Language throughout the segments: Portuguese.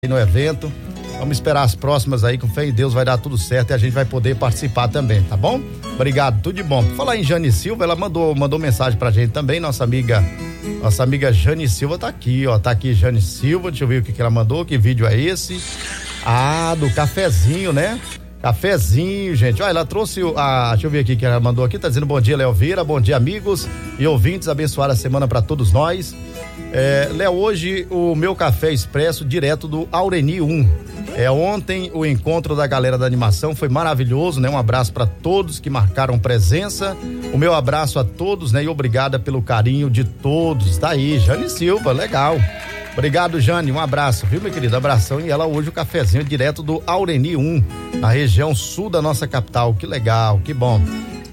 no evento. Vamos esperar as próximas aí, com fé em Deus vai dar tudo certo e a gente vai poder participar também, tá bom? Obrigado, tudo de bom. Falar em Jane Silva, ela mandou mensagem pra gente também, nossa amiga Jane Silva tá aqui, ó, tá aqui Jane Silva, deixa eu ver o que ela mandou, que vídeo é esse? Ah, do cafezinho, né? Cafezinho, gente, ó, ela trouxe deixa eu ver aqui que ela mandou aqui, tá dizendo bom dia, Léo Vieira, bom dia, amigos e ouvintes, abençoada semana pra todos nós. Léo, hoje o meu café expresso direto do Aureni 1. Ontem o encontro da galera da animação foi maravilhoso, né? Um abraço para todos que marcaram presença. O meu abraço a todos, né? E obrigada pelo carinho de todos. Tá aí, Jane Silva, legal. Obrigado, Jane, um abraço, viu, meu querido? Abração. E ela hoje o cafezinho direto do Aureni 1, na região sul da nossa capital. Que legal, que bom.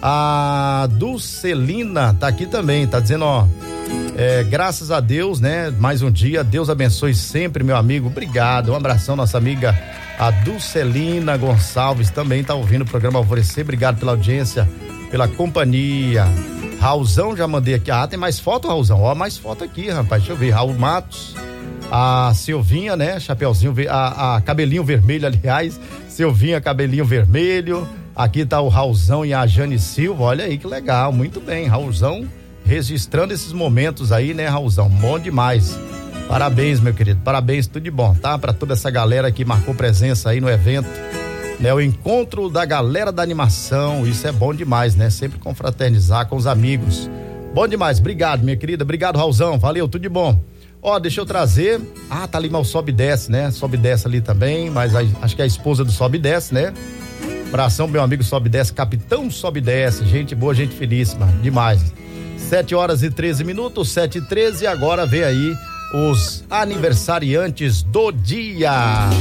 A Dulcelina tá aqui também, tá dizendo, ó, graças a Deus, né? Mais um dia, Deus abençoe sempre, meu amigo, obrigado, um abração, nossa amiga, a Dulcelina Gonçalves, também tá ouvindo o programa Alvorecer, obrigado pela audiência, pela companhia. Raulzão, já mandei aqui, tem mais foto, Raulzão, ó, mais foto aqui, rapaz, deixa eu ver, Raul Matos, a Silvinha, né, chapeuzinho, a cabelinho vermelho, aliás, Silvinha, cabelinho vermelho. Aqui tá o Raulzão e a Jane Silva, olha aí que legal, muito bem, Raulzão registrando esses momentos aí, né, Raulzão, bom demais, parabéns, meu querido, parabéns, tudo de bom, tá? Pra toda essa galera que marcou presença aí no evento, né, o encontro da galera da animação, isso é bom demais, né, sempre confraternizar com os amigos, bom demais, obrigado, minha querida, obrigado, Raulzão, valeu, tudo de bom. Ó, deixa eu trazer, tá ali mal Sobe e Desce, né, Sobe e Desce ali também, mas acho que é a esposa do Sobe e Desce, né? Abração, meu amigo Sobe e Desce, Capitão Sobe e Desce, gente boa, gente finíssima, demais. 7h13, 7h13, agora vem aí os aniversariantes do dia.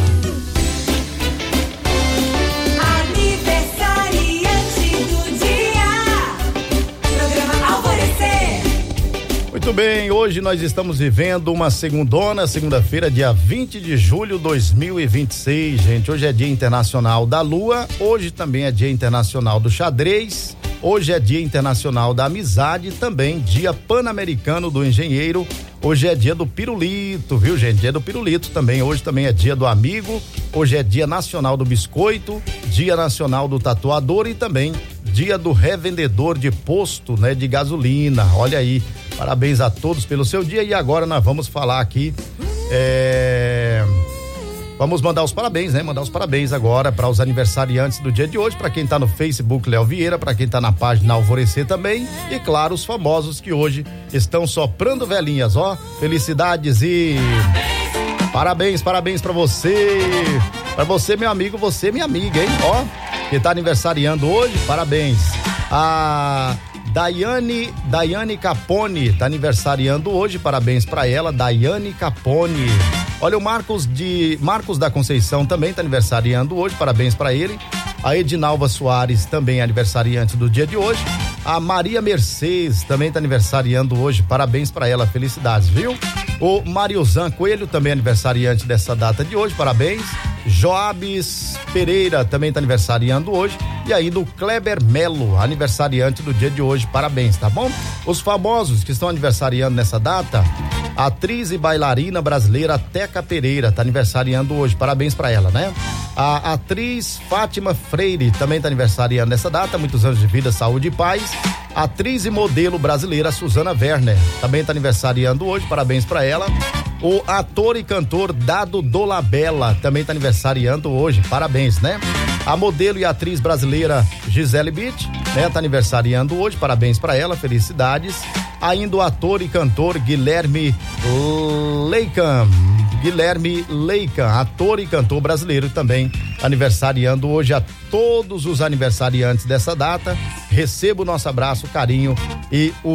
Aniversariante do dia, programa Alvorecer. Muito bem, hoje nós estamos vivendo uma segunda-feira, dia 20 de julho de 2026, gente. Hoje é Dia Internacional da Lua, hoje também é Dia Internacional do Xadrez, hoje é Dia Internacional da Amizade, também Dia Pan-Americano do Engenheiro, hoje é Dia do Pirulito, viu, gente? Dia do Pirulito também, hoje também é Dia do Amigo, hoje é Dia Nacional do Biscoito, Dia Nacional do Tatuador e também Dia do Revendedor de Posto, né, de gasolina, olha aí. Parabéns a todos pelo seu dia e agora nós vamos falar aqui, vamos mandar os parabéns, né? Mandar os parabéns agora para os aniversariantes do dia de hoje, para quem tá no Facebook Léo Vieira, para quem tá na página Alvorecer também e claro, os famosos que hoje estão soprando velhinhas, ó, felicidades e parabéns para você meu amigo, você minha amiga, hein? Ó, que tá aniversariando hoje, parabéns. A Daiane Capone tá aniversariando hoje, parabéns pra ela, Daiane Capone. Olha, o Marcos da Conceição também tá aniversariando hoje, parabéns pra ele. A Edinalva Soares também é aniversariante do dia de hoje. A Maria Mercedes também tá aniversariando hoje, parabéns pra ela, felicidades, viu? O Mariozan Coelho também é aniversariante dessa data de hoje, parabéns. Joabes Pereira também tá aniversariando hoje. E aí do Kleber Melo, aniversariante do dia de hoje, parabéns, tá bom? Os famosos que estão aniversariando nessa data, a atriz e bailarina brasileira Teca Pereira tá aniversariando hoje, parabéns pra ela, né? A atriz Fátima Freire também tá aniversariando nessa data, muitos anos de vida, saúde e paz. A atriz e modelo brasileira Suzana Werner também tá aniversariando hoje, parabéns pra ela. O ator e cantor Dado Dolabella também tá aniversariando hoje, parabéns, né? A modelo e atriz brasileira Gisele Bündchen, né, tá aniversariando hoje, parabéns pra ela, felicidades. Ainda o ator e cantor Guilherme Leican, ator e cantor brasileiro também aniversariando hoje. A todos os aniversariantes dessa data, recebo o nosso abraço, carinho e o